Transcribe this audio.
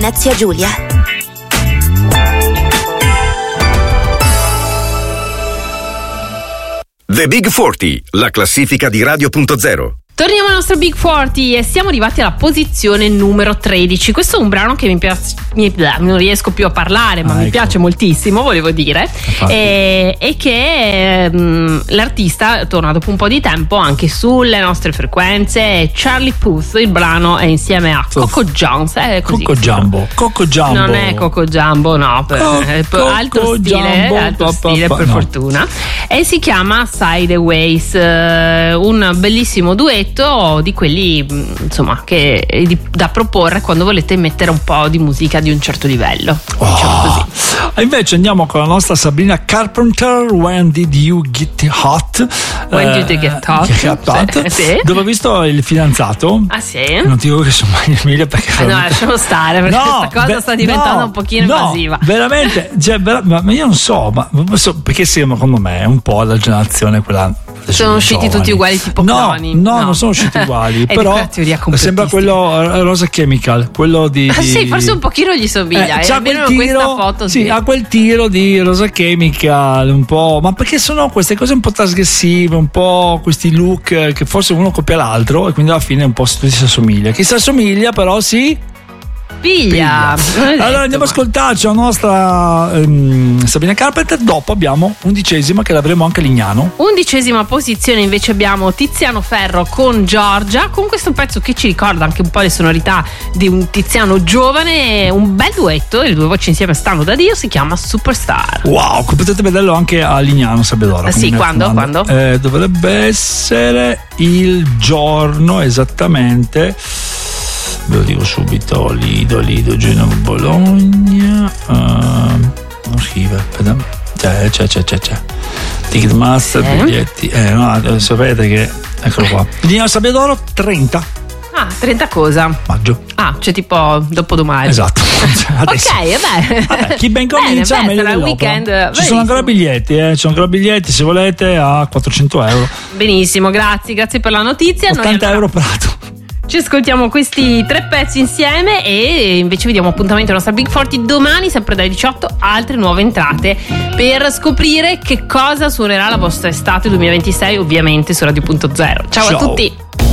Venezia Giulia. The Big 40, la classifica di Radio.0. Torniamo al nostro Big 40 e siamo arrivati alla posizione numero 13. Questo è un brano che mi piace, non riesco più a parlare, ma mi piace moltissimo, volevo dire, e che l'artista torna dopo un po' di tempo anche sulle nostre frequenze. Charlie Puth, il brano è insieme a Coco Jones, così. Coco Jumbo. Non è Coco Jumbo, no, altro stile per fortuna, e si chiama Sideways, un bellissimo duetto di quelli, insomma, che da proporre quando volete mettere un po' di musica di un certo livello, diciamo così. Invece andiamo con la nostra Sabrina Carpenter, When Did You Get Hot? When Did You Get Hot? Sì. Dove ho visto il fidanzato. Ah sì? Non ti dico che sono mai in Emilia perché no, lasciamo stare, perché questa cosa sta diventando un pochino invasiva. Veramente, cioè, ma io non so, perché secondo me è un po' la generazione quella. Sono usciti tutti uguali tipo cloni? No, non sono usciti uguali, però sembra quello Rosa Chemical, quello di sì, forse un pochino gli somiglia, c'ha quel tiro, questa foto sì, ha quel tiro di Rosa Chemical un po', ma perché sono queste cose un po' trasgressive, un po' questi look che forse uno copia l'altro e quindi alla fine un po' si assomiglia. Chi si assomiglia però piglia. Allora andiamo a ascoltarci la nostra Sabrina Carpenter. Dopo abbiamo 11ª, che l'avremo anche a Lignano. 11ª posizione invece abbiamo Tiziano Ferro con Giorgia, con questo pezzo che ci ricorda anche un po' le sonorità di un Tiziano giovane, un bel duetto, le due voci insieme stanno da Dio, si chiama Superstar. Wow, potete vederlo anche a Lignano Sabbiadoro. Sì, quando? Dovrebbe essere il giorno esattamente, ve lo dico subito, Lido, Genova, Bologna, non scrive, c'è Ticketmaster, biglietti, sapete che, eccolo qua, Lignano Sabbiadoro 30. 30 cosa? Maggio. Cioè tipo dopodomani. Esatto. Ok, vabbè. Chi ben comincia meglio sarà il weekend. Ci sono ancora biglietti, se volete, a 400 euro. Benissimo, grazie per la notizia. 80 euro prato. Ci ascoltiamo questi 3 pezzi insieme e invece vi diamo appuntamento alla nostra Big 40 domani, sempre dalle 18, altre nuove entrate per scoprire che cosa suonerà la vostra estate 2026, ovviamente su Radio.0. Ciao a tutti.